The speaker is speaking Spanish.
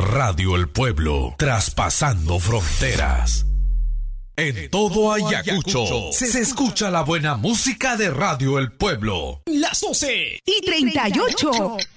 Radio El Pueblo, traspasando fronteras. En todo Ayacucho se escucha la buena música de Radio El Pueblo. Las 12:38.